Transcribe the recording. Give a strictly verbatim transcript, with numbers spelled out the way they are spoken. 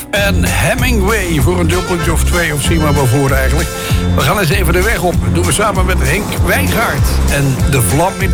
en Hemingway voor een dubbeltje of twee of zie maar wel voor eigenlijk. We gaan eens even de weg op. Dat doen we samen met Henk Wijngaard en de Vlam in